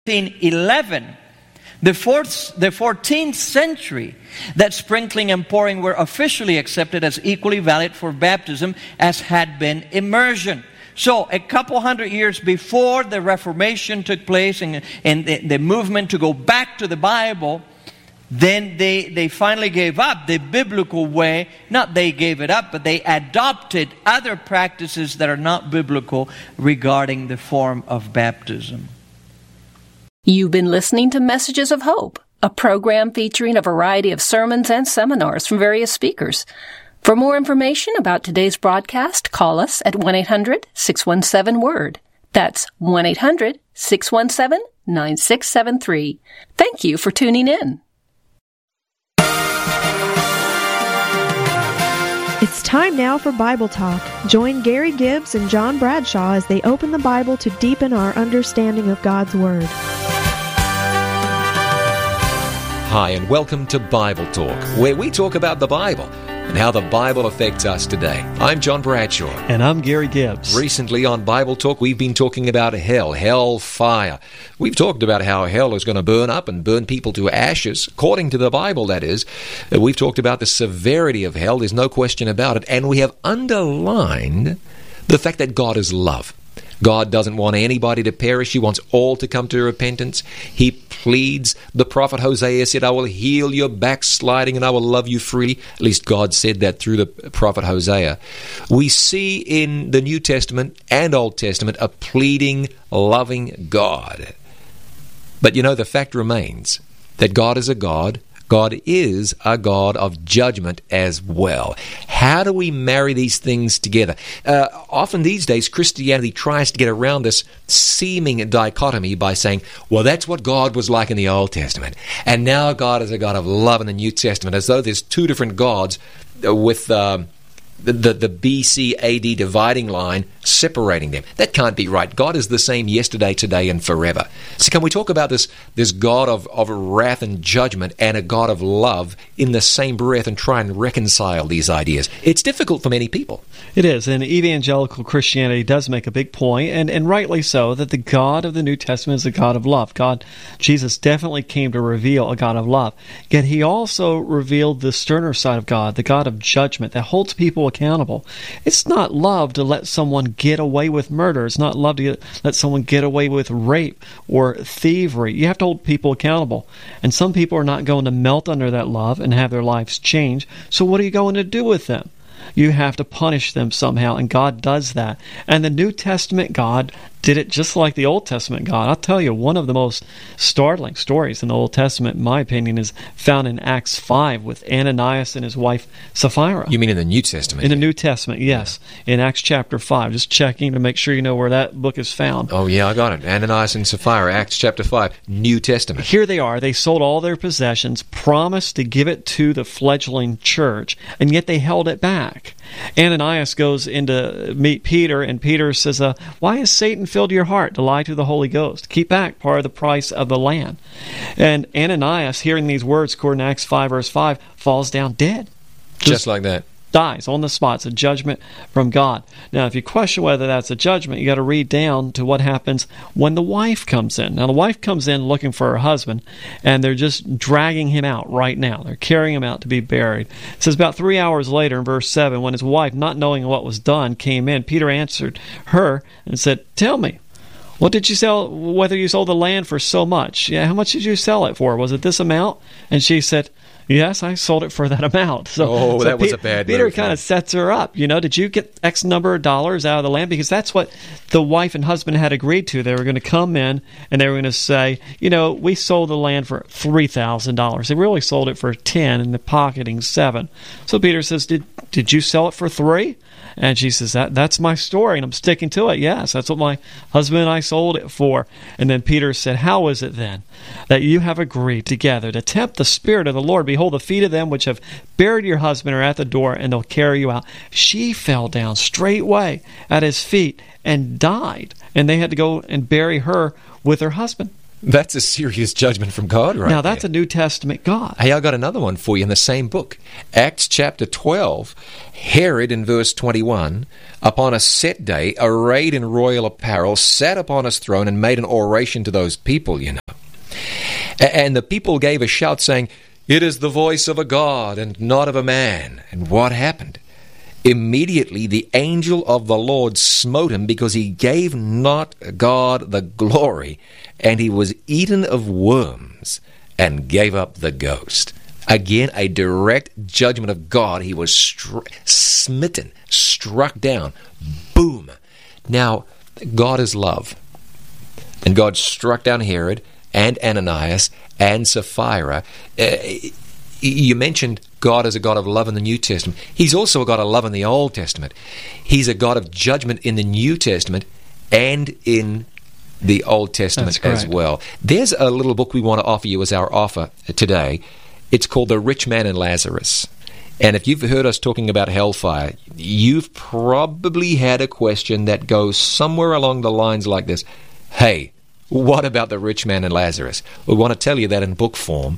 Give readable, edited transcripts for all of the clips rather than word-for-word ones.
11, the 14th century, that sprinkling and pouring were officially accepted as equally valid for baptism as had been immersion. So a couple hundred years before the Reformation took place and the movement to go back to the Bible, then they finally gave up the biblical way. Not they gave it up, but they adopted other practices that are not biblical regarding the form of baptism. You've been listening to Messages of Hope, a program featuring a variety of sermons and seminars from various speakers. For more information about today's broadcast, call us at 1-800-617-WORD. That's 1-800-617-9673. Thank you for tuning in. It's time now for Bible Talk. Join Gary Gibbs and John Bradshaw as they open the Bible to deepen our understanding of God's Word. Hi, and welcome to Bible Talk, where we talk about the Bible and how the Bible affects us today. I'm John Bradshaw. And I'm Gary Gibbs. Recently on Bible Talk, we've been talking about hell fire. We've talked about how hell is going to burn up and burn people to ashes, according to the Bible, that is. We've talked about the severity of hell, there's no question about it, and we have underlined the fact that God is love. God doesn't want anybody to perish. He wants all to come to repentance. He pleads. The prophet Hosea said, I will heal your backsliding and I will love you freely. At least God said that through the prophet Hosea. We see in the New Testament and Old Testament a pleading, loving God. But you know, the fact remains that God is a God. God is a God of judgment as well. How do we marry these things together? Often these days, Christianity tries to get around this seeming dichotomy by saying, well, that's what God was like in the Old Testament. And now God is a God of love in the New Testament, as though there's two different gods with the BC AD dividing line separating them. That can't be right. God is the same yesterday, today, and forever. So can we talk about this God of wrath and judgment and a God of love in the same breath and try and reconcile these ideas? It's difficult for many people. It is, and evangelical Christianity does make a big point, and rightly so, that the God of the New Testament is a God of love. Jesus definitely came to reveal a God of love. Yet he also revealed the sterner side of God, the God of judgment that holds people accountable. It's not love to let someone get away with murder. It's not love to let someone get away with rape or thievery. You have to hold people accountable. And some people are not going to melt under that love and have their lives change. So what are you going to do with them? You have to punish them somehow, and God does that. And the New Testament God did it just like the Old Testament God. I'll tell you, one of the most startling stories in the Old Testament, in my opinion, is found in Acts 5 with Ananias and his wife Sapphira. You mean in the New Testament? In the New Testament, yes. In Acts chapter 5. Just checking to make sure you know where that book is found. Oh, yeah, I got it. Ananias and Sapphira, Acts chapter 5, New Testament. Here they are. They sold all their possessions, promised to give it to the fledgling church, and yet they held it back. Ananias goes in to meet Peter, and Peter says, why has Satan filled your heart to lie to the Holy Ghost? Keep back part of the price of the land. And Ananias, hearing these words, according to Acts 5, verse 5, falls down dead. Just like that. Dies on the spot. It's a judgment from God. Now, if you question whether that's a judgment, you got to read down to what happens when the wife comes in. Now, the wife comes in looking for her husband, and they're just dragging him out right now. They're carrying him out to be buried. It says about 3 hours later in verse 7, when his wife, not knowing what was done, came in, Peter answered her and said, tell me, what did you sell, whether you sold the land for so much? Yeah, how much did you sell it for? Was it this amount? And she said, yes, I sold it for that amount. So that was a bad move. Peter kind of sets her up. Did you get X number of dollars out of the land? Because that's what the wife and husband had agreed to. They were going to come in and they were going to say, we sold the land for $3,000. They really sold it for 10 and the pocketing 7. So Peter says, did you sell it for 3? And she says, that's my story, and I'm sticking to it. Yes, that's what my husband and I sold it for. And then Peter said, how is it then that you have agreed together to tempt the Spirit of the Lord? Behold, the feet of them which have buried your husband are at the door, and they'll carry you out. She fell down straightway at his feet and died. And they had to go and bury her with her husband. That's a serious judgment from God right Now, that's there. a New Testament God. Hey, I got another one for you in the same book. Acts chapter 12. Herod, in verse 21, upon a set day, arrayed in royal apparel, sat upon his throne and made an oration to those people, you know. And the people gave a shout saying, "It is the voice of a God and not of a man." And what happened? Immediately the angel of the Lord smote him, because he gave not God the glory, and he was eaten of worms and gave up the ghost. Again, a direct judgment of God. He was smitten, struck down. Boom. Now, God is love. And God struck down Herod and Ananias and Sapphira. You mentioned God is a God of love in the New Testament. He's also a God of love in the Old Testament. He's a God of judgment in the New Testament and in the Old Testament as well. There's a little book we want to offer you as our offer today. It's called The Rich Man and Lazarus. And if you've heard us talking about hellfire, you've probably had a question that goes somewhere along the lines like this. Hey, what about the rich man and Lazarus? We want to tell you that in book form.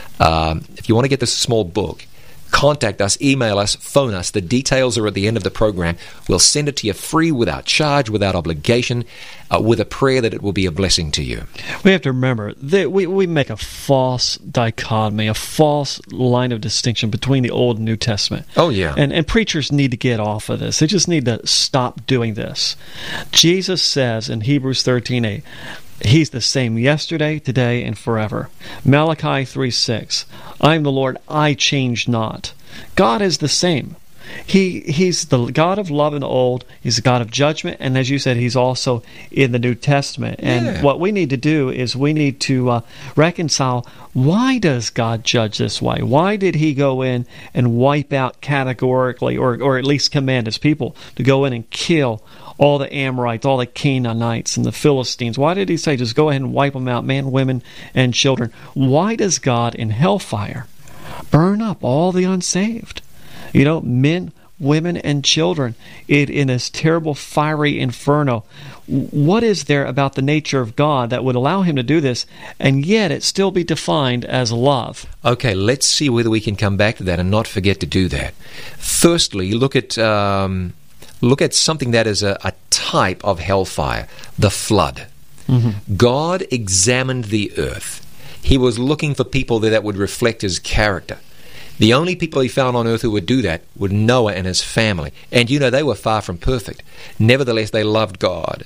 If you want to get this small book, contact us, email us, phone us. The details are at the end of the program. We'll send it to you free, without charge, without obligation, with a prayer that it will be a blessing to you. We have to remember that we make a false dichotomy, a false line of distinction between the Old and New Testament. Oh, yeah. And preachers need to get off of this. They just need to stop doing this. Jesus says in Hebrews 13:8, He's the same yesterday, today, and forever. Malachi 3:6, I am the Lord, I change not. God is the same. He's the God of love in the Old. He's the God of judgment. And as you said, He's also in the New Testament. And what we need to do is we need to reconcile, why does God judge this way? Why did He go in and wipe out categorically, or at least command His people to go in and kill all the Amorites, all the Canaanites, and the Philistines? Why did He say just go ahead and wipe them out, men, women, and children? Why does God in hellfire burn up all the unsaved? You know, men, women, and children in this terrible fiery inferno. What is there about the nature of God that would allow Him to do this, and yet it still be defined as love? Okay, let's see whether we can come back to that and not forget to do that. Firstly, look at something that is a type of hellfire, the flood. Mm-hmm. God examined the earth. He was looking for people that would reflect His character. The only people He found on earth who would do that were Noah and his family. And you know, they were far from perfect. Nevertheless, they loved God.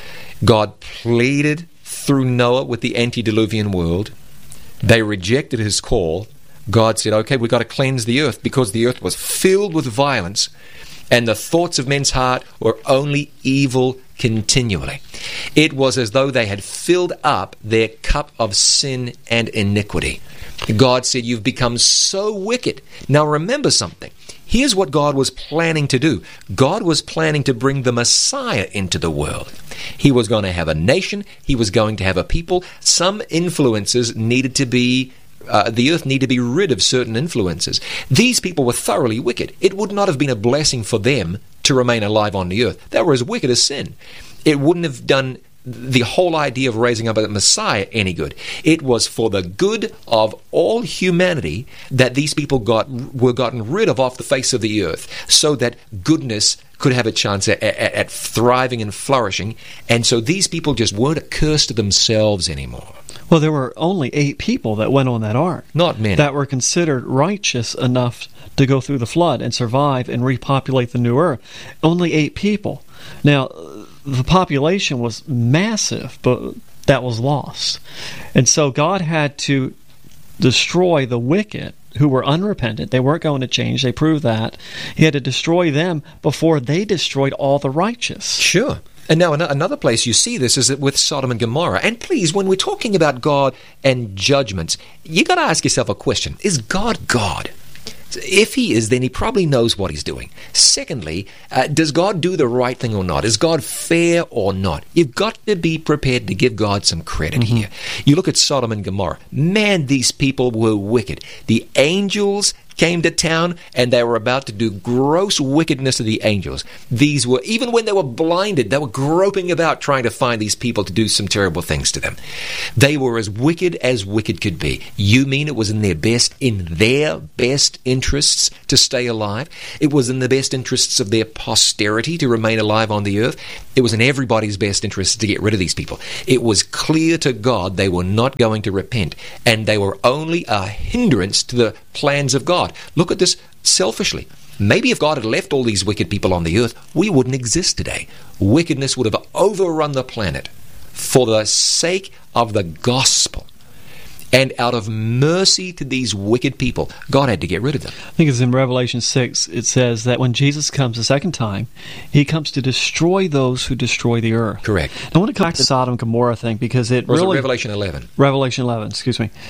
God pleaded through Noah with the antediluvian world. They rejected His call. God said, okay, we've got to cleanse the earth, because the earth was filled with violence, and the thoughts of men's heart were only evil continually. It was as though they had filled up their cup of sin and iniquity. God said, you've become so wicked. Now remember something. Here's what God was planning to do. God was planning to bring the Messiah into the world. He was going to have a nation. He was going to have a people. Some influences needed to be the earth needed to be rid of certain influences. These people were thoroughly wicked. It would not have been a blessing for them to remain alive on the earth. They were as wicked as sin. It wouldn't have done the whole idea of raising up a Messiah any good. It was for the good of all humanity that these people were gotten rid of off the face of the earth, so that goodness could have a chance at thriving and flourishing. And so these people just weren't a curse to themselves anymore. Well, there were only 8 people that went on that ark. Not many. That were considered righteous enough to go through the flood and survive and repopulate the new earth. Only 8 people. Now, the population was massive, but that was lost. And so God had to destroy the wicked who were unrepentant. They weren't going to change. They proved that. He had to destroy them before they destroyed all the righteous. Sure. And now another place you see this is with Sodom and Gomorrah. And please, when we're talking about God and judgments, you got to ask yourself a question. Is God God? If He is, then He probably knows what He's doing. Secondly, does God do the right thing or not? Is God fair or not? You've got to be prepared to give God some credit here. You look at Sodom and Gomorrah. Man, these people were wicked. The angels came to town and they were about to do gross wickedness to the angels. These were, even when they were blinded, they were groping about trying to find these people to do some terrible things to them. They were as wicked could be. You mean it was in their best interests to stay alive? It was in the best interests of their posterity to remain alive on the earth? It was in everybody's best interest to get rid of these people. It was clear to God they were not going to repent, and they were only a hindrance to the plans of God. Look at this selfishly. Maybe if God had left all these wicked people on the earth, we wouldn't exist today. Wickedness would have overrun the planet. For the sake of the gospel and out of mercy to these wicked people, God had to get rid of them. I think it's in Revelation 6, it says that when Jesus comes the second time, he comes to destroy those who destroy the earth. Correct. I want to come back to the Sodom and Gomorrah thing because it was really... Revelation 11? Revelation 11, excuse me.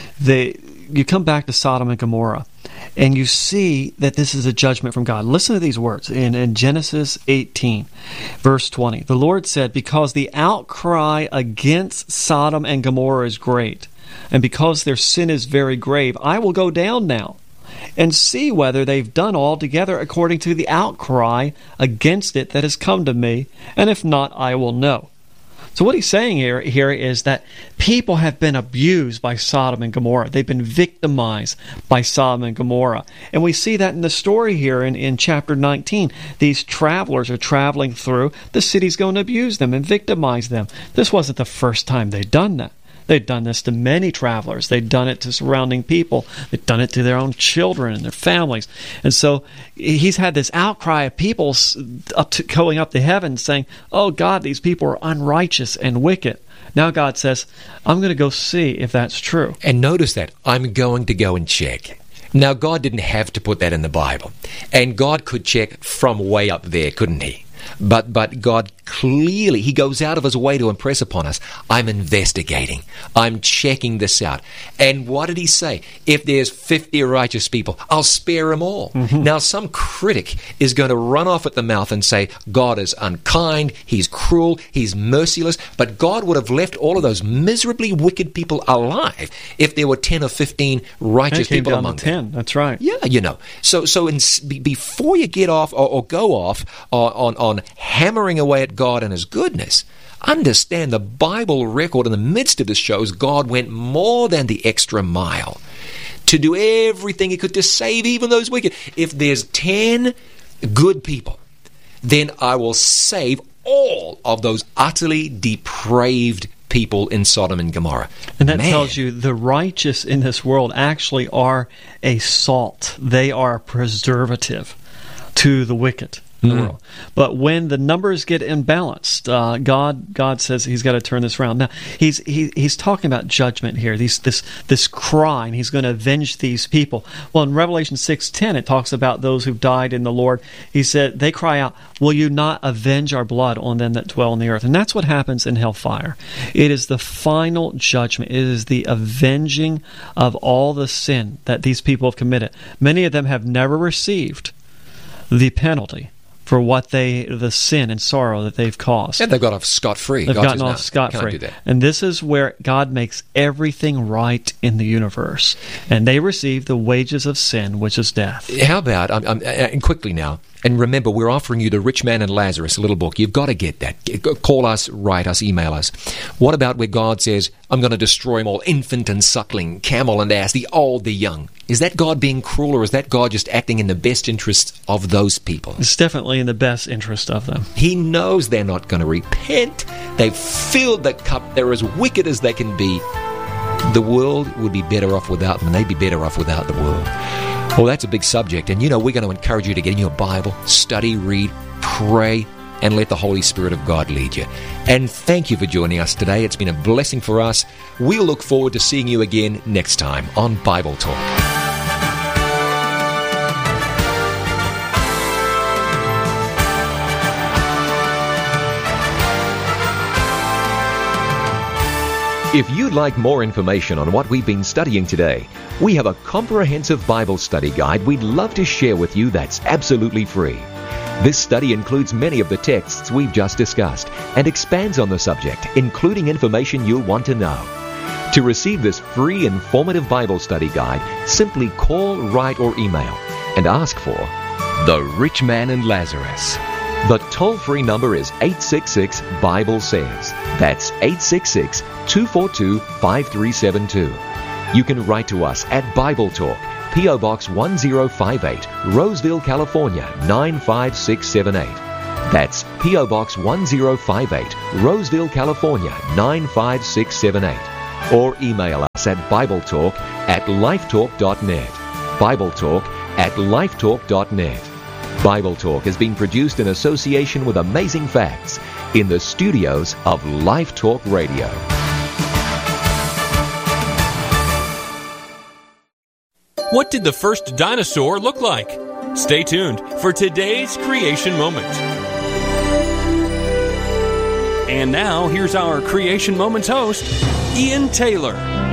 You come back to Sodom and Gomorrah, and you see that this is a judgment from God. Listen to these words in Genesis 18, verse 20. The Lord said, because the outcry against Sodom and Gomorrah is great, and because their sin is very grave, I will go down now and see whether they've done altogether according to the outcry against it that has come to me, and if not, I will know. So what he's saying here is that people have been abused by Sodom and Gomorrah. They've been victimized by Sodom and Gomorrah. And we see that in the story here in chapter 19. These travelers are traveling through. The city's going to abuse them and victimize them. This wasn't the first time they'd done that. They'd done this to many travelers. They'd done it to surrounding people. They'd done it to their own children and their families. And so he's had this outcry of people going up to heaven saying, oh God, these people are unrighteous and wicked. Now God says, I'm going to go see if that's true. And notice that, I'm going to go and check. Now God didn't have to put that in the Bible. And God could check from way up there, couldn't he? But God clearly, he goes out of his way to impress upon us, I'm investigating. I'm checking this out. And what did he say? If there's 50 righteous people, I'll spare them all. Mm-hmm. Now, some critic is going to run off at the mouth and say, God is unkind, he's cruel, he's merciless. But God would have left all of those miserably wicked people alive if there were 10 or 15 righteous people among them. 10, that's right. Yeah, you know. So before you get off or go off on hammering away at God and his goodness, understand the Bible record in the midst of this shows God went more than the extra mile to do everything he could to save even those wicked. If there's 10 good people, then I will save all of those utterly depraved people in Sodom and Gomorrah. And that tells you the righteous in this world actually are a salt. They are a preservative to the wicked in the world. But when the numbers get imbalanced, God says he's got to turn this around. Now, he's talking about judgment here, this cry, and he's going to avenge these people. Well, in Revelation 6:10, it talks about those who've died in the Lord. He said, they cry out, will you not avenge our blood on them that dwell on the earth? And that's what happens in hellfire. It is the final judgment. It is the avenging of all the sin that these people have committed. Many of them have never received the penalty for the sin and sorrow that they've caused. And they've got off scot-free. They've gotten off scot-free. And this is where God makes everything right in the universe. And they receive the wages of sin, which is death. How about, and quickly now, and remember, we're offering you The Rich Man and Lazarus, a little book. You've got to get that. Call us, write us, email us. What about where God says, I'm going to destroy them all, infant and suckling, camel and ass, the old, the young? Is that God being cruel, or is that God just acting in the best interests of those people? It's definitely in the best interest of them. He knows they're not going to repent. They've filled the cup. They're as wicked as they can be. The world would be better off without them, and they'd be better off without the world. Well, that's a big subject, and we're going to encourage you to get in your Bible, study, read, pray, and let the Holy Spirit of God lead you. And thank you for joining us today. It's been a blessing for us. We'll look forward to seeing you again next time on Bible Talk. If you'd like more information on what we've been studying today, we have a comprehensive Bible study guide we'd love to share with you that's absolutely free. This study includes many of the texts we've just discussed and expands on the subject, including information you'll want to know. To receive this free informative Bible study guide, simply call, write, or email and ask for The Rich Man and Lazarus. The toll-free number is 866-BIBLE-SAYS. That's 866-242-5372. You can write to us at Bible Talk, P.O. Box 1058, Roseville, California, 95678. That's P.O. Box 1058, Roseville, California, 95678. Or email us at BibleTalk@lifetalk.net. BibleTalk@lifetalk.net. Bible Talk is being produced in association with Amazing Facts in the studios of Life Talk Radio. What did the first dinosaur look like? Stay tuned for today's Creation Moment. And now, here's our Creation Moments host, Ian Taylor.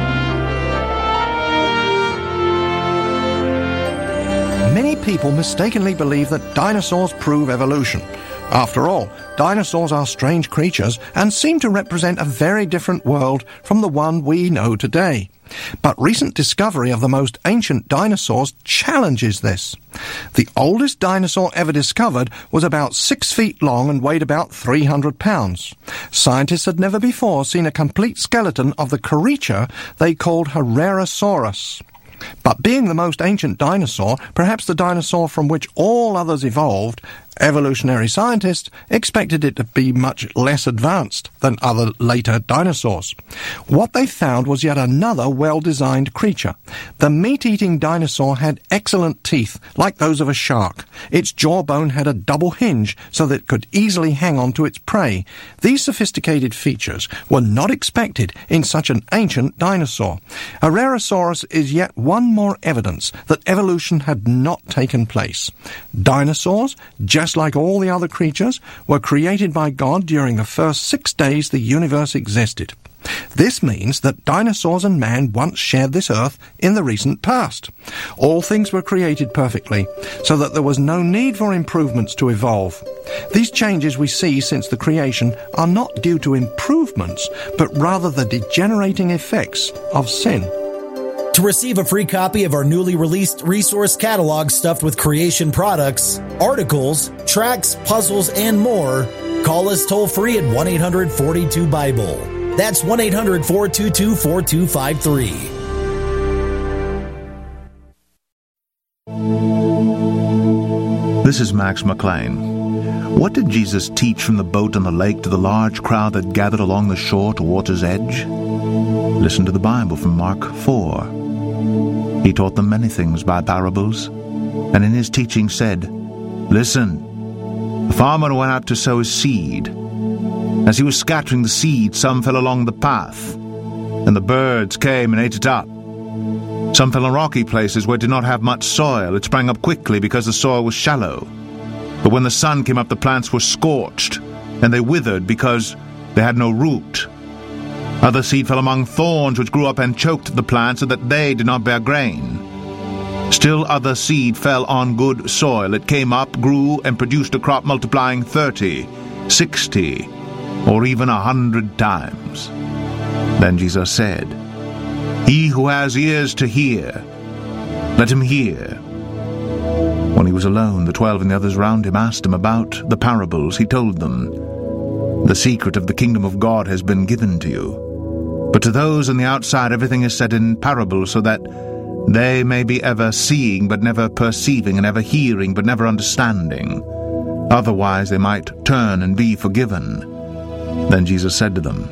Many people mistakenly believe that dinosaurs prove evolution. After all, dinosaurs are strange creatures and seem to represent a very different world from the one we know today. But recent discovery of the most ancient dinosaurs challenges this. The oldest dinosaur ever discovered was about 6 feet long and weighed about 300 pounds. Scientists had never before seen a complete skeleton of the creature they called Herrerasaurus. But being the most ancient dinosaur, perhaps the dinosaur from which all others evolved, evolutionary scientists expected it to be much less advanced than other later dinosaurs. What they found was yet another well-designed creature. The meat-eating dinosaur had excellent teeth, like those of a shark. Its jawbone had a double hinge so that it could easily hang on to its prey. These sophisticated features were not expected in such an ancient dinosaur. Herrerasaurus is yet one more evidence that evolution had not taken place. Dinosaurs, just like all the other creatures, were created by God during the first 6 days the universe existed. This means that dinosaurs and man once shared this earth in the recent past. All things were created perfectly, so that there was no need for improvements to evolve. These changes we see since the creation are not due to improvements, but rather the degenerating effects of sin. To receive a free copy of our newly released resource catalog stuffed with creation products, articles, tracts, puzzles, and more, call us toll-free at 1-800-42-BIBLE. That's 1-800-422-4253. This is Max McLean. What did Jesus teach from the boat on the lake to the large crowd that gathered along the shore to water's edge? Listen to the Bible from Mark 4. He taught them many things by parables, and in his teaching said, Listen, the farmer went out to sow his seed. As he was scattering the seed, some fell along the path, and the birds came and ate it up. Some fell on rocky places where it did not have much soil. It sprang up quickly because the soil was shallow. But when the sun came up, the plants were scorched, and they withered because they had no root. Other seed fell among thorns, which grew up and choked the plants, so that they did not bear grain. Still other seed fell on good soil. It came up, grew, and produced a crop multiplying 30, 60, or even 100 times. Then Jesus said, He who has ears to hear, let him hear. When he was alone, the 12 and the others round him asked him about the parables. He told them, The secret of the kingdom of God has been given to you. But to those on the outside everything is said in parables, so that they may be ever seeing but never perceiving, and ever hearing but never understanding. Otherwise they might turn and be forgiven. Then Jesus said to them,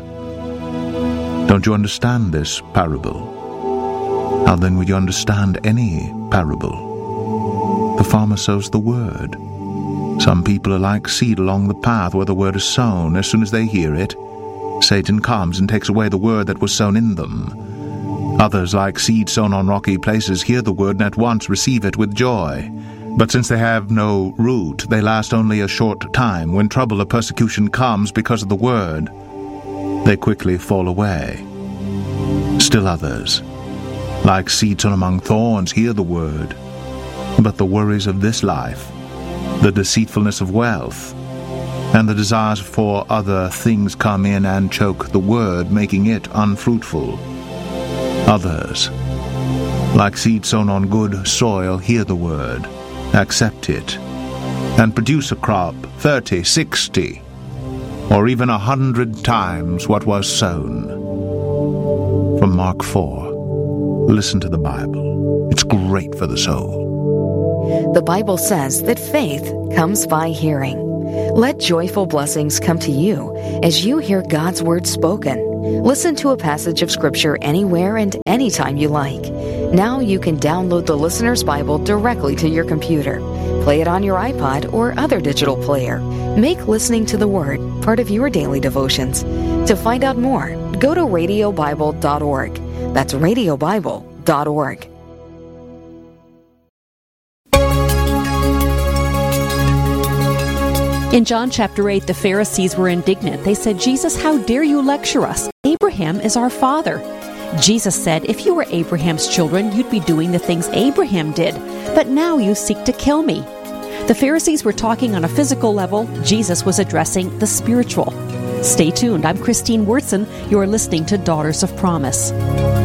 Don't you understand this parable? How then would you understand any parable? The farmer sows the word. Some people are like seed along the path where the word is sown. As soon as they hear it, Satan comes and takes away the word that was sown in them. Others, like seed sown on rocky places, hear the word and at once receive it with joy. But since they have no root, they last only a short time. When trouble or persecution comes because of the word, they quickly fall away. Still others, like seed sown among thorns, hear the word. But the worries of this life, the deceitfulness of wealth, and the desires for other things come in and choke the word, making it unfruitful. Others, like seed sown on good soil, hear the word, accept it, and produce a crop 30, 60, or even 100 times what was sown. From Mark 4, listen to the Bible. It's great for the soul. The Bible says that faith comes by hearing. Let joyful blessings come to you as you hear God's word spoken. Listen to a passage of Scripture anywhere and anytime you like. Now you can download the Listener's Bible directly to your computer. Play it on your iPod or other digital player. Make listening to the Word part of your daily devotions. To find out more, go to radiobible.org. That's radiobible.org. In John chapter 8, the Pharisees were indignant. They said, "Jesus, how dare you lecture us? Abraham is our father." Jesus said, "If you were Abraham's children, you'd be doing the things Abraham did. But now you seek to kill me." The Pharisees were talking on a physical level. Jesus was addressing the spiritual. Stay tuned. I'm Christine Wurtson. You're listening to Daughters of Promise.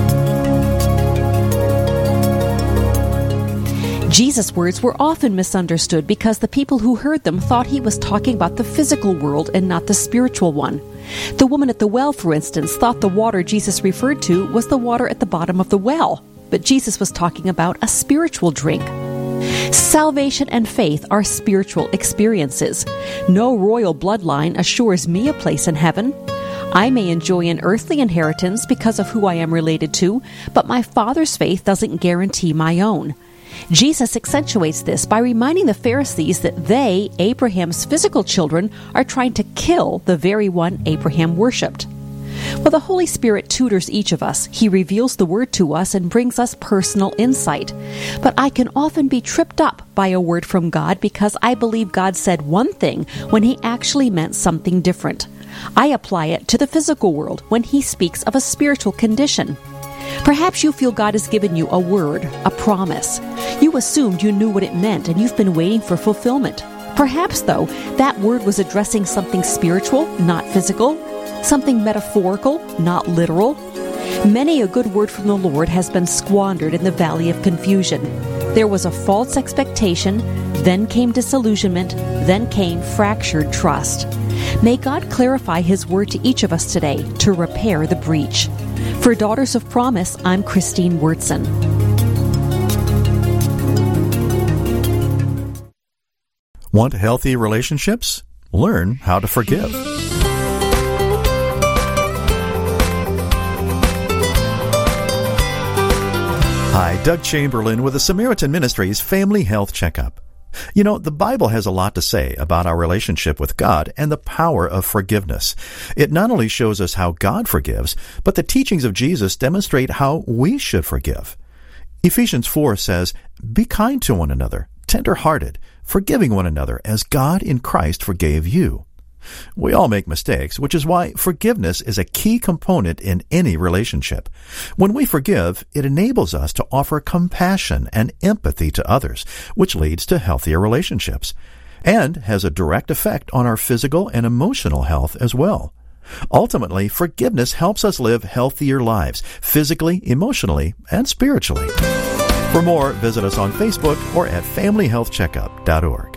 Jesus' words were often misunderstood because the people who heard them thought he was talking about the physical world and not the spiritual one. The woman at the well, for instance, thought the water Jesus referred to was the water at the bottom of the well, but Jesus was talking about a spiritual drink. Salvation and faith are spiritual experiences. No royal bloodline assures me a place in heaven. I may enjoy an earthly inheritance because of who I am related to, but my Father's faith doesn't guarantee my own. Jesus accentuates this by reminding the Pharisees that they, Abraham's physical children, are trying to kill the very one Abraham worshipped. Well, the Holy Spirit tutors each of us. He reveals the Word to us and brings us personal insight. But I can often be tripped up by a word from God because I believe God said one thing when He actually meant something different. I apply it to the physical world when He speaks of a spiritual condition. Perhaps you feel God has given you a word, a promise. You assumed you knew what it meant and you've been waiting for fulfillment. Perhaps, though, that word was addressing something spiritual, not physical, something metaphorical, not literal. Many a good word from the Lord has been squandered in the valley of confusion. There was a false expectation, then came disillusionment, then came fractured trust. May God clarify His word to each of us today to repair the breach. For Daughters of Promise, I'm Christine Wurtson. Want healthy relationships? Learn how to forgive. Hi, Doug Chamberlain with the Samaritan Ministries Family Health Checkup. You know, the Bible has a lot to say about our relationship with God and the power of forgiveness. It not only shows us how God forgives, but the teachings of Jesus demonstrate how we should forgive. Ephesians 4 says, "Be kind to one another, tender-hearted, forgiving one another as God in Christ forgave you." We all make mistakes, which is why forgiveness is a key component in any relationship. When we forgive, it enables us to offer compassion and empathy to others, which leads to healthier relationships, and has a direct effect on our physical and emotional health as well. Ultimately, forgiveness helps us live healthier lives, physically, emotionally, and spiritually. For more, visit us on Facebook or at familyhealthcheckup.org.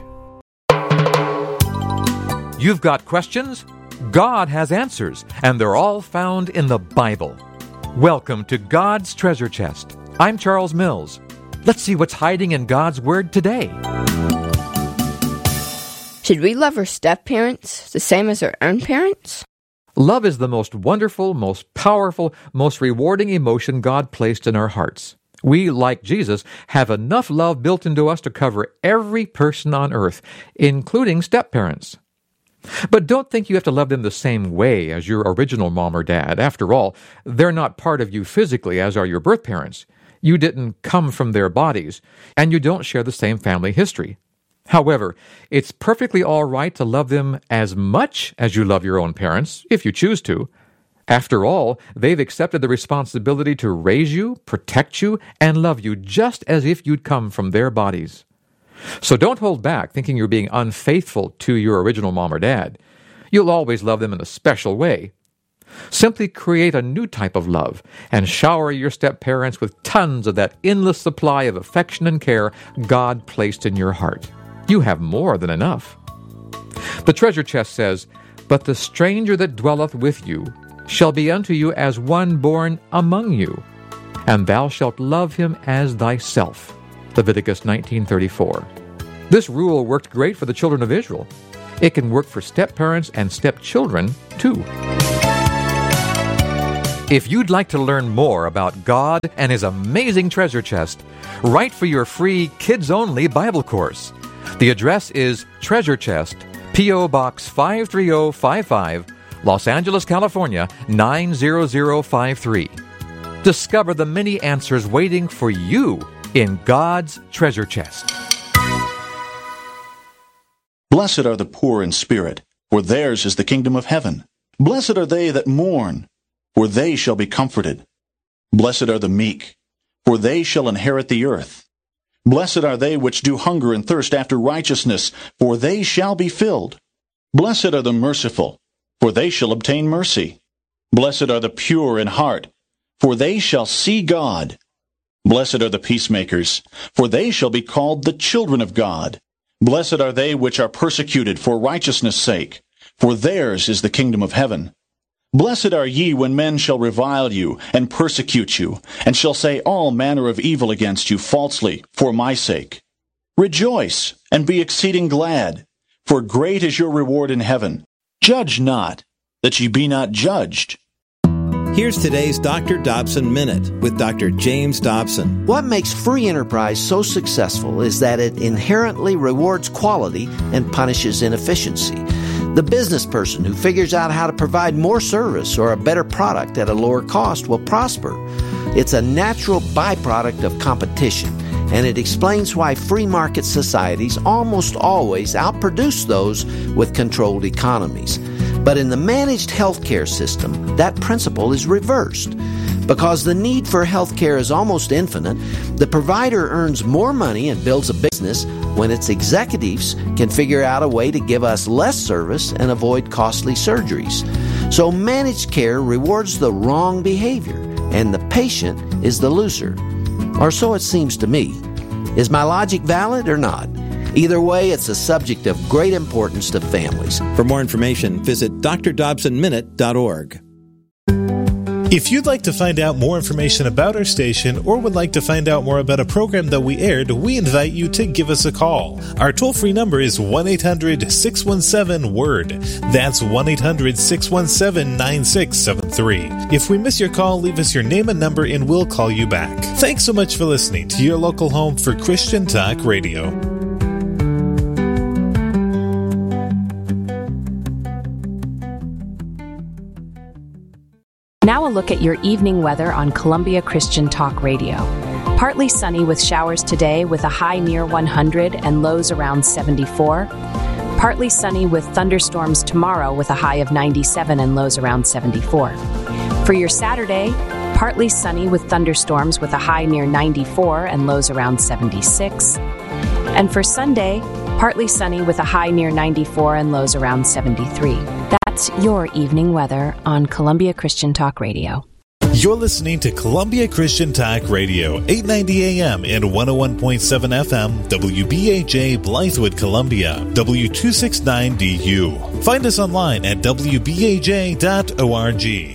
You've got questions? God has answers, and they're all found in the Bible. Welcome to God's Treasure Chest. I'm Charles Mills. Let's see what's hiding in God's Word today. Should we love our step-parents the same as our own parents? Love is the most wonderful, most powerful, most rewarding emotion God placed in our hearts. We, like Jesus, have enough love built into us to cover every person on earth, including step-parents. But don't think you have to love them the same way as your original mom or dad. After all, they're not part of you physically, as are your birth parents. You didn't come from their bodies, and you don't share the same family history. However, it's perfectly all right to love them as much as you love your own parents, if you choose to. After all, they've accepted the responsibility to raise you, protect you, and love you just as if you'd come from their bodies. So don't hold back thinking you're being unfaithful to your original mom or dad. You'll always love them in a special way. Simply create a new type of love and shower your step-parents with tons of that endless supply of affection and care God placed in your heart. You have more than enough. The treasure chest says, "But the stranger that dwelleth with you shall be unto you as one born among you, and thou shalt love him as thyself." Leviticus 19:34. This rule worked great for the children of Israel. It can work for step-parents and step-children, too. If you'd like to learn more about God and His amazing treasure chest, write for your free kids-only Bible course. The address is Treasure Chest, P.O. Box 53055, Los Angeles, California, 90053. Discover the many answers waiting for you in God's treasure chest. Blessed are the poor in spirit, for theirs is the kingdom of heaven. Blessed are they that mourn, for they shall be comforted. Blessed are the meek, for they shall inherit the earth. Blessed are they which do hunger and thirst after righteousness, for they shall be filled. Blessed are the merciful, for they shall obtain mercy. Blessed are the pure in heart, for they shall see God. Blessed are the peacemakers, for they shall be called the children of God. Blessed are they which are persecuted for righteousness' sake, for theirs is the kingdom of heaven. Blessed are ye when men shall revile you, and persecute you, and shall say all manner of evil against you falsely, for my sake. Rejoice, and be exceeding glad, for great is your reward in heaven. Judge not, that ye be not judged. Here's today's Dr. Dobson Minute with Dr. James Dobson. What makes free enterprise so successful is that it inherently rewards quality and punishes inefficiency. The business person who figures out how to provide more service or a better product at a lower cost will prosper. It's a natural byproduct of competition, and it explains why free market societies almost always outproduce those with controlled economies. But in the managed healthcare system, that principle is reversed. Because the need for healthcare is almost infinite, the provider earns more money and builds a business when its executives can figure out a way to give us less service and avoid costly surgeries. So managed care rewards the wrong behavior, and the patient is the loser. Or so it seems to me. Is my logic valid or not? Either way, it's a subject of great importance to families. For more information, visit drdobsonminute.org. If you'd like to find out more information about our station or would like to find out more about a program that we aired, we invite you to give us a call. Our toll-free number is 1-800-617-WORD. That's 1-800-617-9673. If we miss your call, leave us your name and number and we'll call you back. Thanks so much for listening to your local home for Christian Talk Radio. Now a look at your evening weather on Columbia Christian Talk Radio. Partly sunny with showers today with a high near 100 and lows around 74. Partly sunny with thunderstorms tomorrow with a high of 97 and lows around 74. For your Saturday, partly sunny with thunderstorms with a high near 94 and lows around 76. And for Sunday, partly sunny with a high near 94 and lows around 73. That's your evening weather on Columbia Christian Talk Radio. You're listening to Columbia Christian Talk Radio, 890 AM and 101.7 FM, WBAJ Blythewood, Columbia, W269DU. Find us online at WBAJ.org.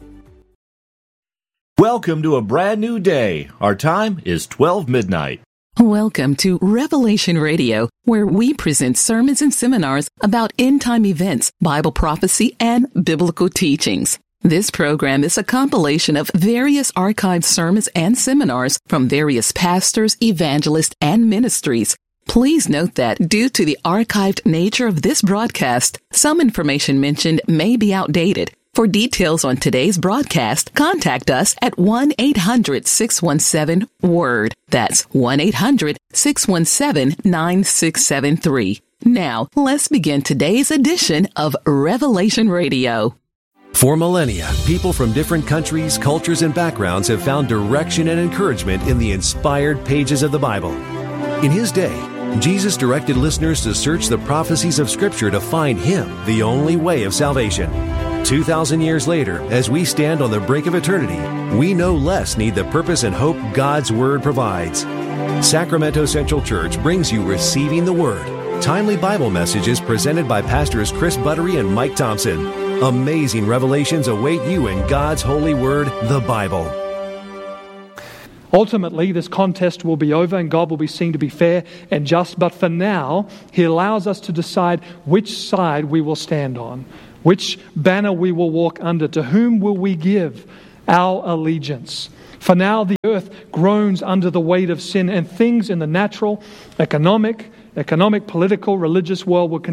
Welcome to a brand new day. Our time is 12 midnight. Welcome to Revelation Radio, where we present sermons and seminars about end-time events, Bible prophecy, and biblical teachings. This program is a compilation of various archived sermons and seminars from various pastors, evangelists, and ministries. Please note that due to the archived nature of this broadcast, some information mentioned may be outdated. For details on today's broadcast, contact us at 1-800-617-WORD. That's 1-800-617-9673. Now, let's begin today's edition of Revelation Radio. For millennia, people from different countries, cultures, and backgrounds have found direction and encouragement in the inspired pages of the Bible. In His day, Jesus directed listeners to search the prophecies of Scripture to find Him, the only way of salvation. 2,000 years later, as we stand on the brink of eternity, we no less need the purpose and hope God's Word provides. Sacramento Central Church brings you Receiving the Word, timely Bible messages presented by Pastors Chris Buttery and Mike Thompson. Amazing revelations await you in God's holy Word, the Bible. Ultimately, this contest will be over and God will be seen to be fair and just. But for now, He allows us to decide which side we will stand on, which banner we will walk under, to whom will we give our allegiance. For now, the earth groans under the weight of sin, and things in the natural, economic, political, religious world will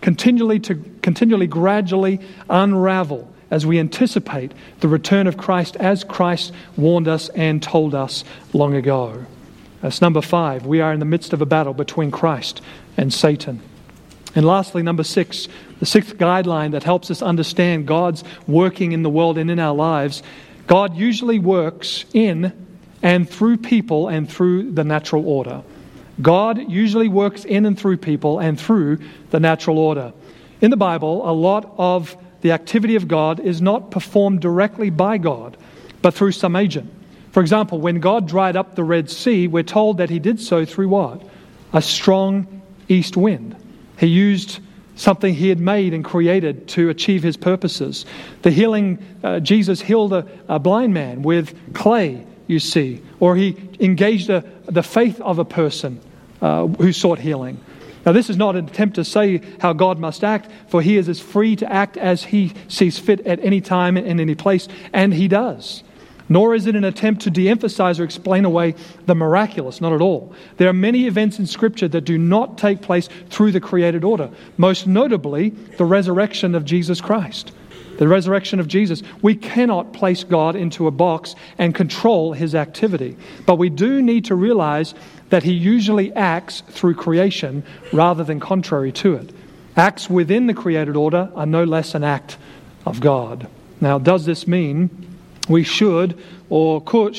continually, gradually unravel as we anticipate the return of Christ, as Christ warned us and told us long ago. That's number 5. We are in the midst of a battle between Christ and Satan. And lastly, number 6, the 6th guideline that helps us understand God's working in the world and in our lives. God usually works in and through people and through the natural order. God usually works in and through people and through the natural order. In the Bible, a lot of the activity of God is not performed directly by God, but through some agent. For example, when God dried up the Red Sea, we're told that He did so through what? A strong east wind. He used something He had made and created to achieve His purposes. The healing, Jesus healed a blind man with clay, you see, or He engaged the faith of a person who sought healing. Now, this is not an attempt to say how God must act, for He is as free to act as He sees fit at any time and in any place, and He does. Nor is it an attempt to de-emphasize or explain away the miraculous, not at all. There are many events in Scripture that do not take place through the created order, most notably the resurrection of Jesus Christ. The resurrection of Jesus. We cannot place God into a box and control His activity, but we do need to realize that He usually acts through creation rather than contrary to it. Acts within the created order are no less an act of God. Now, does this mean we should or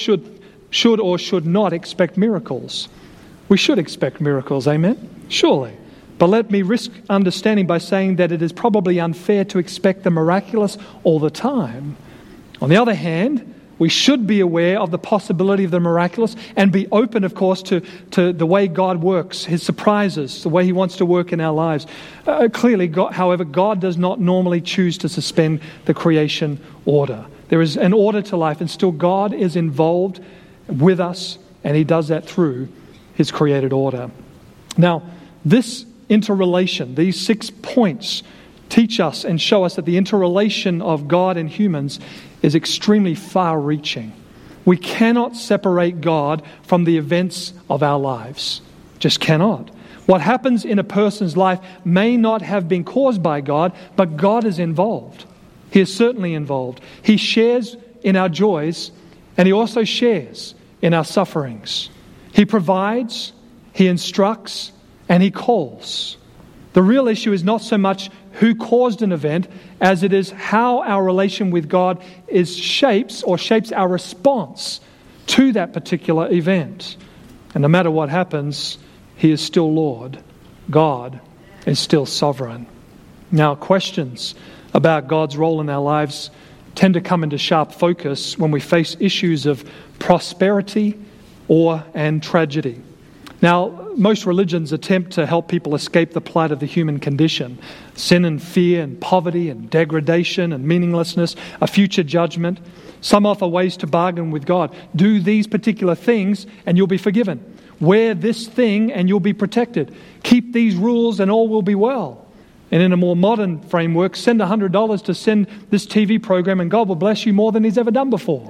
should not expect miracles? We should expect miracles, amen? Surely. But let me risk understanding by saying that it is probably unfair to expect the miraculous all the time. On the other hand, we should be aware of the possibility of the miraculous and be open, of course, to the way God works, His surprises, the way He wants to work in our lives. Clearly, however, God does not normally choose to suspend the creation order. There is an order to life, and still God is involved with us, and He does that through His created order. Now, this interrelation, these 6 points, teach us and show us that the interrelation of God and humans is extremely far-reaching. We cannot separate God from the events of our lives. Just cannot. What happens in a person's life may not have been caused by God, but God is involved. He is certainly involved. He shares in our joys, and He also shares in our sufferings. He provides, He instructs, and He calls. The real issue is not so much who caused an event as it is how our relation with God shapes our response to that particular event. And no matter what happens, He is still Lord. God is still sovereign. Now, questions about God's role in our lives tend to come into sharp focus when we face issues of prosperity and tragedy. Now, most religions attempt to help people escape the plight of the human condition. Sin and fear and poverty and degradation and meaninglessness, a future judgment. Some offer ways to bargain with God. Do these particular things and you'll be forgiven. Wear this thing and you'll be protected. Keep these rules and all will be well. And in a more modern framework, send $100 to send this TV program and God will bless you more than He's ever done before.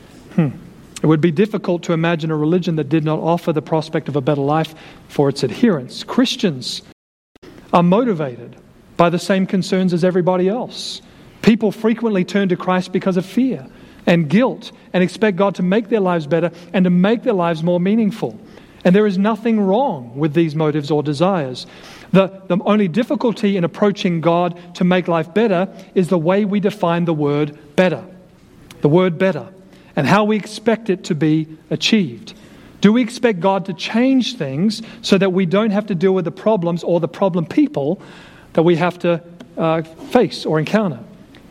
It would be difficult to imagine a religion that did not offer the prospect of a better life for its adherents. Christians are motivated by the same concerns as everybody else. People frequently turn to Christ because of fear and guilt and expect God to make their lives better and to make their lives more meaningful. And there is nothing wrong with these motives or desires. The only difficulty in approaching God to make life better is the way we define the word better. The word better. And how we expect it to be achieved. Do we expect God to change things so that we don't have to deal with the problems or the problem people that we have to face or encounter?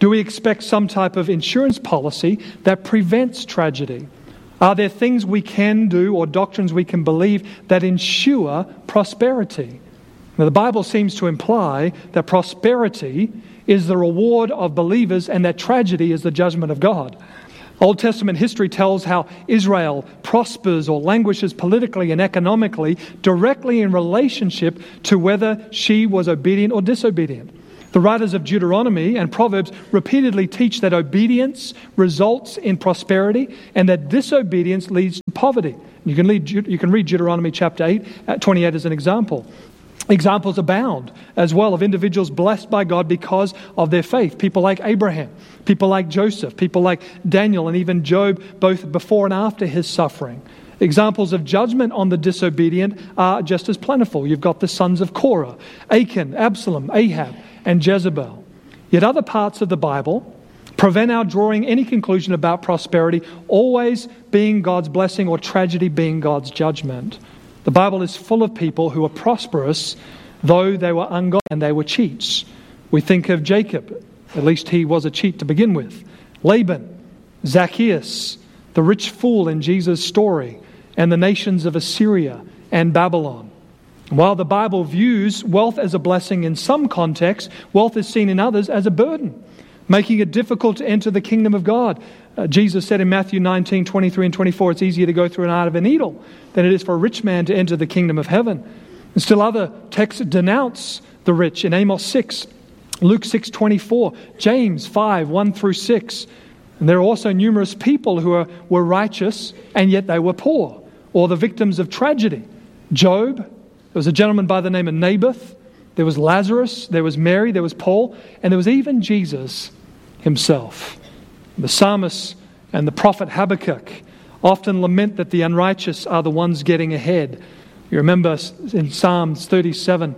Do we expect some type of insurance policy that prevents tragedy? Are there things we can do or doctrines we can believe that ensure prosperity? Now, the Bible seems to imply that prosperity is the reward of believers and that tragedy is the judgment of God. Old Testament history tells how Israel prospers or languishes politically and economically directly in relationship to whether she was obedient or disobedient. The writers of Deuteronomy and Proverbs repeatedly teach that obedience results in prosperity and that disobedience leads to poverty. You can read Deuteronomy chapter 8, 28 as an example. Examples abound as well of individuals blessed by God because of their faith. People like Abraham, people like Joseph, people like Daniel, and even Job, both before and after his suffering. Examples of judgment on the disobedient are just as plentiful. You've got the sons of Korah, Achan, Absalom, Ahab, and Jezebel. Yet other parts of the Bible prevent our drawing any conclusion about prosperity always being God's blessing or tragedy being God's judgment. The Bible is full of people who are prosperous, though they were ungodly and they were cheats. We think of Jacob, at least he was a cheat to begin with. Laban, Zacchaeus, the rich fool in Jesus' story, and the nations of Assyria and Babylon. While the Bible views wealth as a blessing in some contexts, wealth is seen in others as a burden, making it difficult to enter the kingdom of God. Jesus said in Matthew 19, 23 and 24, it's easier to go through an eye of a needle than it is for a rich man to enter the kingdom of heaven. And still other texts denounce the rich in Amos 6, Luke 6:24, James 5, 1 through 6. And there are also numerous people who were righteous and yet they were poor, or the victims of tragedy. Job, there was a gentleman by the name of Naboth, there was Lazarus, there was Mary, there was Paul, and there was even Jesus himself. The psalmist and the prophet Habakkuk often lament that the unrighteous are the ones getting ahead. You remember in Psalms 37,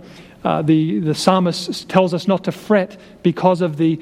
the psalmist tells us not to fret because of the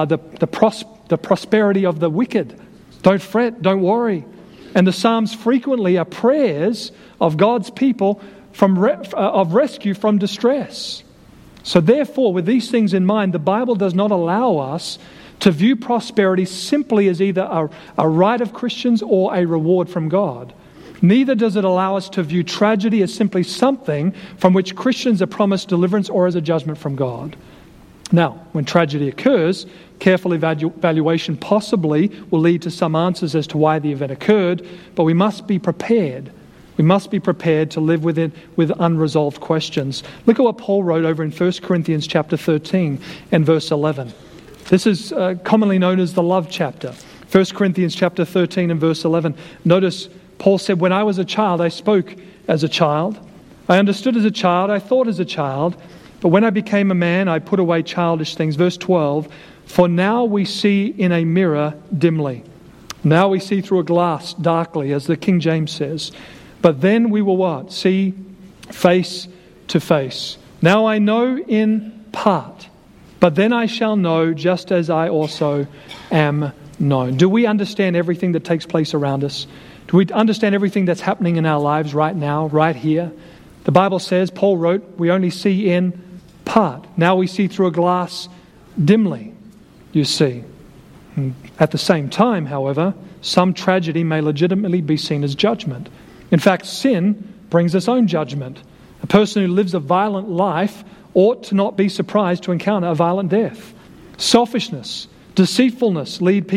prosperity of the wicked. Don't fret, don't worry. And the Psalms frequently are prayers of God's people of rescue from distress. So therefore, with these things in mind, the Bible does not allow us to view prosperity simply as either a right of Christians or a reward from God. Neither does it allow us to view tragedy as simply something from which Christians are promised deliverance or as a judgment from God. Now, when tragedy occurs, careful evaluation possibly will lead to some answers as to why the event occurred, but we must be prepared. We must be prepared to live with it with unresolved questions. Look at what Paul wrote over in 1 Corinthians chapter 13 and verse 11. This is commonly known as the love chapter. 1 Corinthians chapter 13 and verse 11. Notice Paul said, when I was a child, I spoke as a child. I understood as a child. I thought as a child. But when I became a man, I put away childish things. Verse 12, for now we see in a mirror dimly. Now we see through a glass darkly, as the King James says. But then we will what? See face to face. Now I know in part, but then I shall know just as I also am known. Do we understand everything that takes place around us? Do we understand everything that's happening in our lives right now, right here? The Bible says, Paul wrote, we only see in part. Now we see through a glass dimly, you see. At the same time, however, some tragedy may legitimately be seen as judgment. In fact, sin brings its own judgment. A person who lives a violent life ought to not be surprised to encounter a violent death. Selfishness, deceitfulness lead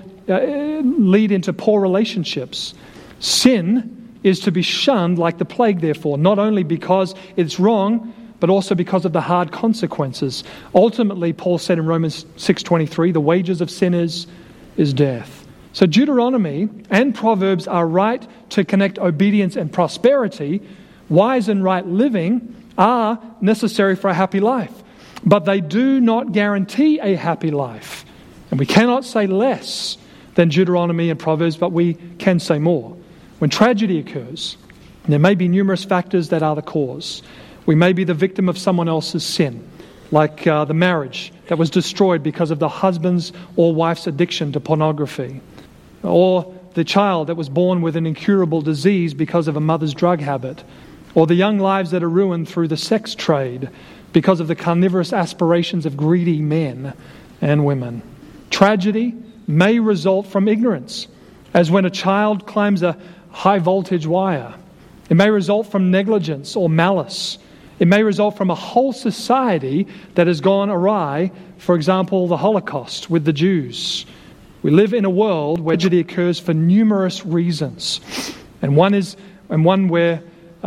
into poor relationships. Sin is to be shunned like the plague, therefore, not only because it's wrong, but also because of the hard consequences. Ultimately, Paul said in Romans 6:23, the wages of sin is death. So Deuteronomy and Proverbs are right to connect obedience and prosperity. Wise and right living are necessary for a happy life, but they do not guarantee a happy life. And we cannot say less than Deuteronomy and Proverbs, but we can say more. When tragedy occurs, there may be numerous factors that are the cause. We may be the victim of someone else's sin, like the marriage that was destroyed because of the husband's or wife's addiction to pornography, or the child that was born with an incurable disease because of a mother's drug habit, or the young lives that are ruined through the sex trade because of the carnivorous aspirations of greedy men and women. Tragedy may result from ignorance, as when a child climbs a high voltage wire. It may result from negligence or malice. It may result from a whole society that has gone awry, for example, the Holocaust with the Jews. We live in a world where tragedy occurs for numerous reasons, and one where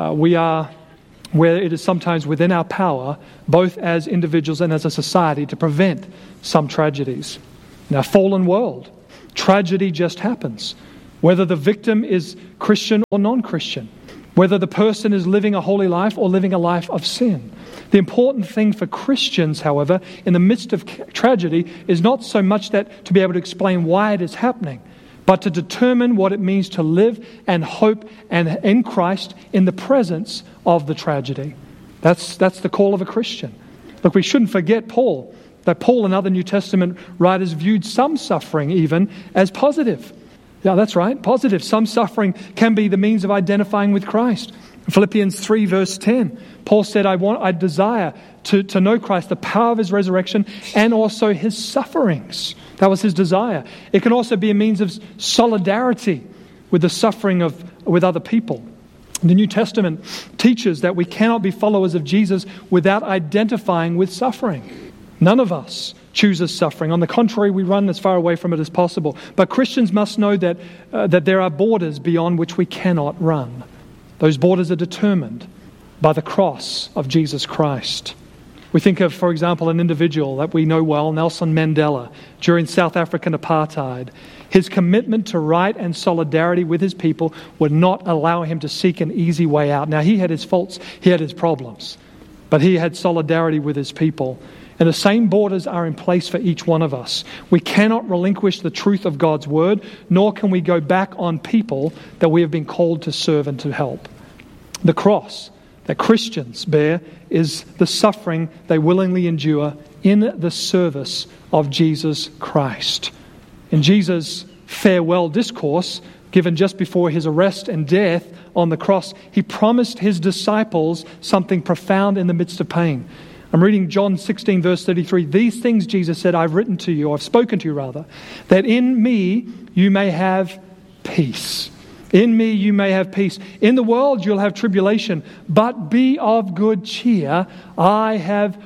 where it is sometimes within our power, both as individuals and as a society, to prevent some tragedies. In our fallen world, tragedy just happens, whether the victim is Christian or non-Christian, whether the person is living a holy life or living a life of sin. The important thing for Christians, however, in the midst of tragedy, is not so much that to be able to explain why it is happening, but to determine what it means to live and hope and in Christ in the presence of the tragedy. That's the call of a Christian. Look, we shouldn't forget that Paul and other New Testament writers viewed some suffering even as positive. Yeah, that's right, positive. Some suffering can be the means of identifying with Christ. Philippians 3 verse 10, Paul said, I desire to know Christ, the power of his resurrection, and also his sufferings. That was his desire. It can also be a means of solidarity with the suffering with other people. The New Testament teaches that we cannot be followers of Jesus without identifying with suffering. None of us chooses suffering. On the contrary, we run as far away from it as possible. But Christians must know that there are borders beyond which we cannot run. Those borders are determined by the cross of Jesus Christ. We think of, for example, an individual that we know well, Nelson Mandela, during South African apartheid. His commitment to right and solidarity with his people would not allow him to seek an easy way out. Now, he had his faults, he had his problems, but he had solidarity with his people. And the same borders are in place for each one of us. We cannot relinquish the truth of God's word, nor can we go back on people that we have been called to serve and to help. The cross that Christians bear is the suffering they willingly endure in the service of Jesus Christ. In Jesus' farewell discourse, given just before his arrest and death on the cross, he promised his disciples something profound in the midst of pain. I'm reading John 16, verse 33. These things, Jesus said, I've written to you, or I've spoken to you rather, that in me you may have peace. In me you may have peace. In the world you'll have tribulation, but be of good cheer. I have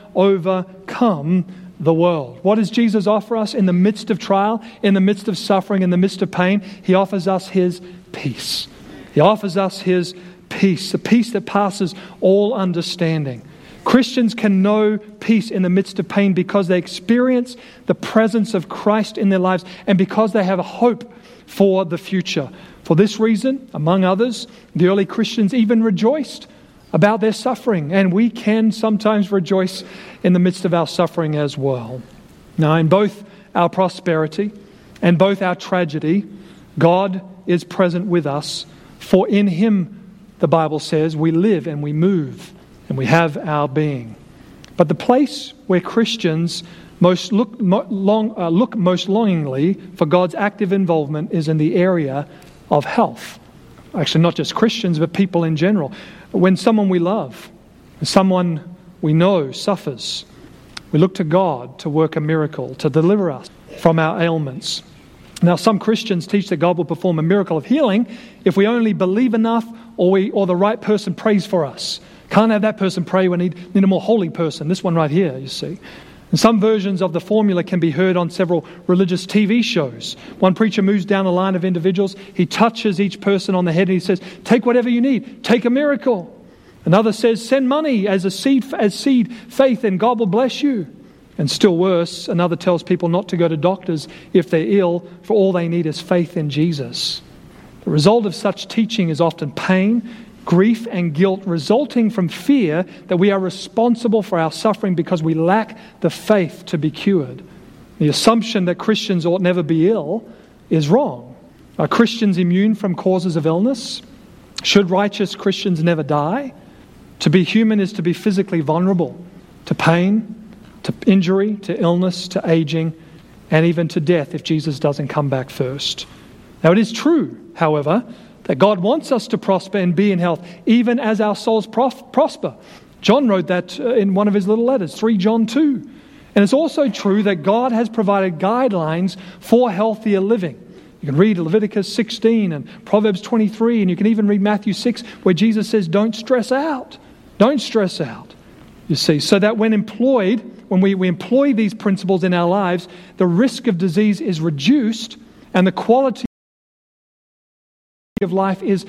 overcome the world. What does Jesus offer us in the midst of trial, in the midst of suffering, in the midst of pain? He offers us his peace. He offers us his peace, the peace that passes all understanding. Christians can know peace in the midst of pain because they experience the presence of Christ in their lives and because they have a hope for the future. For this reason, among others, the early Christians even rejoiced about their suffering, and we can sometimes rejoice in the midst of our suffering as well. Now, in both our prosperity and both our tragedy, God is present with us, for in Him, the Bible says, we live and we move and we have our being. But the place where Christians look most longingly for God's active involvement is in the area of health. Actually, not just Christians, but people in general. When someone we love, someone we know suffers, we look to God to work a miracle, to deliver us from our ailments. Now, some Christians teach that God will perform a miracle of healing if we only believe enough or the right person prays for us. Can't have that person pray, we need a more holy person. This one right here, you see. And some versions of the formula can be heard on several religious TV shows. One preacher moves down a line of individuals. He touches each person on the head and he says, take whatever you need. Take a miracle. Another says, send money as seed faith and God will bless you. And still worse, another tells people not to go to doctors if they're ill, for all they need is faith in Jesus. The result of such teaching is often pain, grief and guilt resulting from fear that we are responsible for our suffering because we lack the faith to be cured. The assumption that Christians ought never be ill is wrong. Are Christians immune from causes of illness? Should righteous Christians never die? To be human is to be physically vulnerable to pain, to injury, to illness, to aging, and even to death if Jesus doesn't come back first. Now it is true, however, that God wants us to prosper and be in health, even as our souls prosper. John wrote that in one of his little letters, 3 John 2. And it's also true that God has provided guidelines for healthier living. You can read Leviticus 16 and Proverbs 23, and you can even read Matthew 6, where Jesus says, don't stress out. Don't stress out. You see, so that when we employ these principles in our lives, the risk of disease is reduced and the quality of life is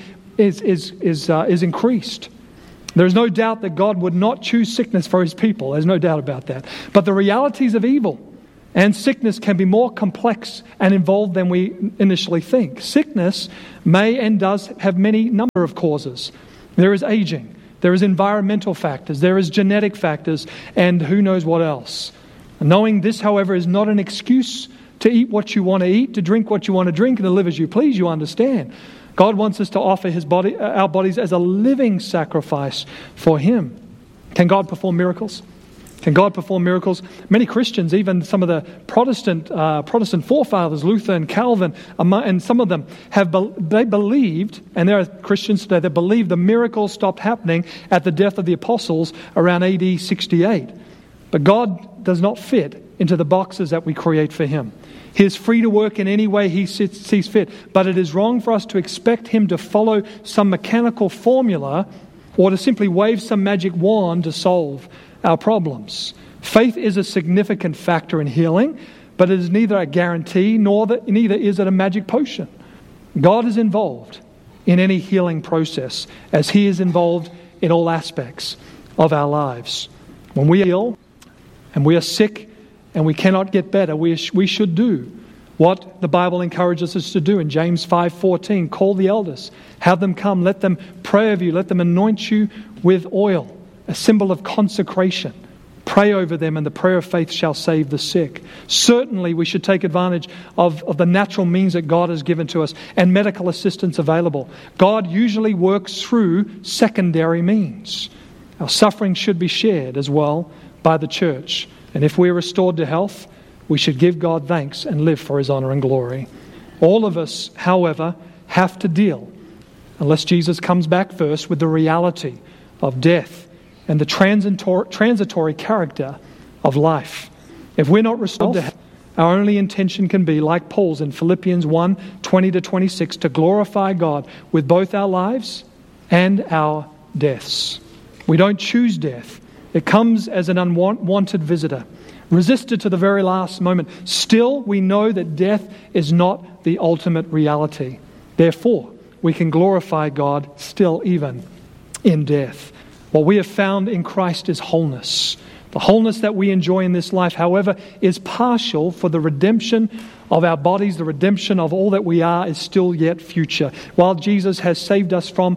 increased. There's no doubt that God would not choose sickness for His people. There's no doubt about that. But the realities of evil and sickness can be more complex and involved than we initially think. Sickness may and does have many number of causes. There is aging. There is environmental factors. There is genetic factors. And who knows what else. Knowing this, however, is not an excuse to eat what you want to eat, to drink what you want to drink, and to live as you please, you understand. God wants us to offer our bodies as a living sacrifice for Him. Can God perform miracles? Can God perform miracles? Many Christians, even some of the Protestant forefathers, Luther and Calvin, and some of them, they believed, and there are Christians today that believe the miracles stopped happening at the death of the apostles around AD 68. But God does not fit into the boxes that we create for Him. He is free to work in any way He sees fit, but it is wrong for us to expect Him to follow some mechanical formula or to simply wave some magic wand to solve our problems. Faith is a significant factor in healing, but it is neither a guarantee neither is it a magic potion. God is involved in any healing process as He is involved in all aspects of our lives. When we are ill and we are sick and we cannot get better, we should do what the Bible encourages us to do in James 5:14. Call the elders, have them come, let them pray over you, let them anoint you with oil, a symbol of consecration. Pray over them, and the prayer of faith shall save the sick. Certainly we should take advantage of the natural means that God has given to us and medical assistance available. God usually works through secondary means. Our suffering should be shared as well by the church. And if we're restored to health, we should give God thanks and live for His honor and glory. All of us, however, have to deal, unless Jesus comes back first, with the reality of death and the transitory character of life. If we're not restored to health, our only intention can be, like Paul's in Philippians 1:20-26, to glorify God with both our lives and our deaths. We don't choose death. It comes as an unwanted visitor, resisted to the very last moment. Still, we know that death is not the ultimate reality. Therefore, we can glorify God still even in death. What we have found in Christ is wholeness. The wholeness that we enjoy in this life, however, is partial, for the redemption of our bodies, the redemption of all that we are, is still yet future. While Jesus has saved us from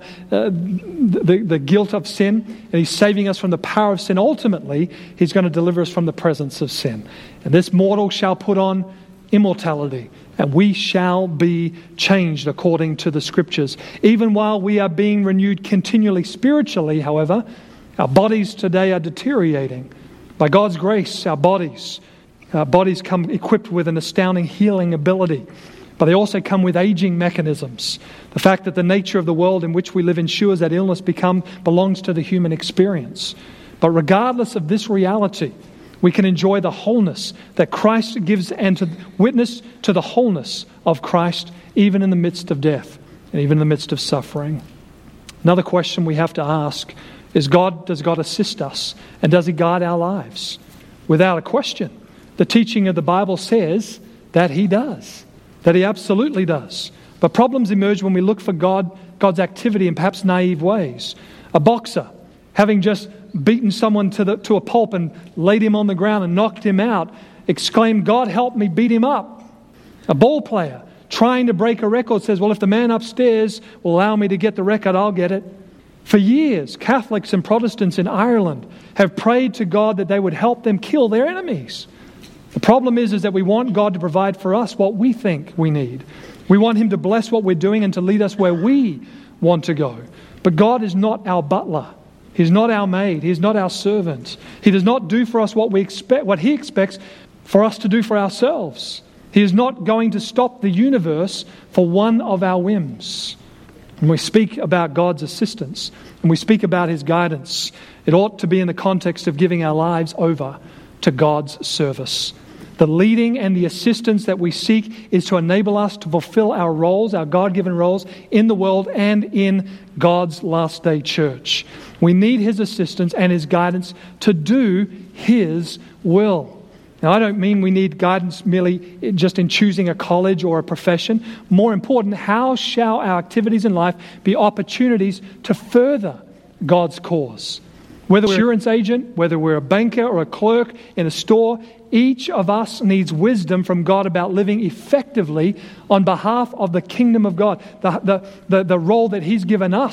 the guilt of sin, and He's saving us from the power of sin, ultimately He's going to deliver us from the presence of sin. And this mortal shall put on immortality, and we shall be changed according to the Scriptures. Even while we are being renewed continually spiritually, however, our bodies today are deteriorating. By God's grace, our bodies come equipped with an astounding healing ability, but they also come with aging mechanisms. The fact that the nature of the world in which we live ensures that illness belongs to the human experience. But regardless of this reality, we can enjoy the wholeness that Christ gives and to witness to the wholeness of Christ even in the midst of death and even in the midst of suffering. Another question we have to ask is, does God assist us, and does He guide our lives? Without a question, the teaching of the Bible says that He does, that He absolutely does. But problems emerge when we look for God's activity in perhaps naive ways. A boxer, having just beaten someone to a pulp and laid him on the ground and knocked him out, exclaimed, "God help me, beat him up." A ball player, trying to break a record, says, "Well, if the man upstairs will allow me to get the record, I'll get it." For years, Catholics and Protestants in Ireland have prayed to God that they would help them kill their enemies. The problem is that we want God to provide for us what we think we need. We want Him to bless what we're doing and to lead us where we want to go. But God is not our butler. He's not our maid. He's not our servant. He does not do for us what He expects for us to do for ourselves. He is not going to stop the universe for one of our whims. When we speak about God's assistance and we speak about His guidance, it ought to be in the context of giving our lives over to God's service. The leading and the assistance that we seek is to enable us to fulfill our roles, our God-given roles in the world and in God's last day church. We need His assistance and His guidance to do His will. Now, I don't mean we need guidance merely just in choosing a college or a profession. More important, how shall our activities in life be opportunities to further God's cause? Whether we're an insurance agent, whether we're a banker or a clerk in a store, each of us needs wisdom from God about living effectively on behalf of the kingdom of God, the role that He's given us